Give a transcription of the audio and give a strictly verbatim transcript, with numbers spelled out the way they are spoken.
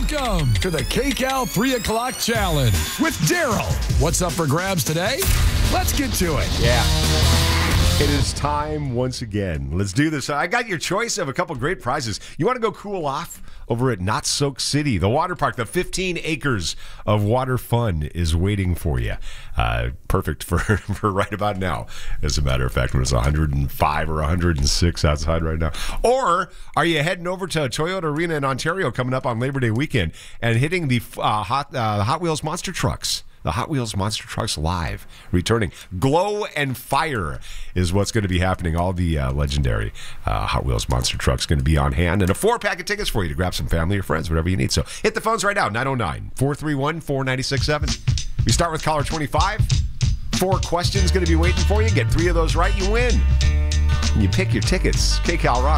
Welcome to the K-Cal three o'clock Challenge with Daryl. What's up for grabs today? Let's get to it. Yeah. It is time once again. Let's do this. I got your choice of a couple great prizes. You want to go cool off over at Not Soak City, the water park? The fifteen acres of water fun is waiting for you. Uh, perfect for, for right about now, as a matter of fact, when it's one hundred five or one hundred six outside right now. Or are you heading over to Toyota Arena in Ontario coming up on Labor Day weekend and hitting the uh, Hot, uh, Hot Wheels Monster Trucks? The Hot Wheels Monster Trucks Live returning. Glow and Fire is what's going to be happening. All the uh, legendary uh, Hot Wheels Monster Trucks going to be on hand. And a four-pack of tickets for you to grab some family or friends, whatever you need. So hit the phones right now, nine oh nine, four three one, four nine six seven. We start with caller twenty-five. Four questions going to be waiting for you. Get three of those right, you win. And you pick your tickets. K-Cal Rock.